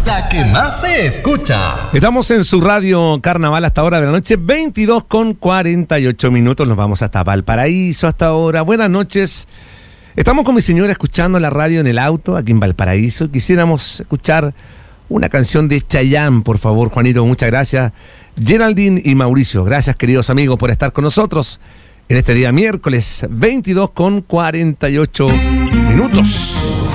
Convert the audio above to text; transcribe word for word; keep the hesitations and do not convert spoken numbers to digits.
la que más se escucha. Estamos en su radio Carnaval hasta hora de la noche, veintidós con cuarenta y ocho minutos. Nos vamos hasta Valparaíso hasta ahora. Buenas noches. Estamos con mi señora escuchando la radio en el auto aquí en Valparaíso. Quisiéramos escuchar una canción de Chayanne, por favor, Juanito. Muchas gracias. Geraldine y Mauricio, gracias, queridos amigos, por estar con nosotros en este día miércoles, veintidós con cuarenta y ocho minutos.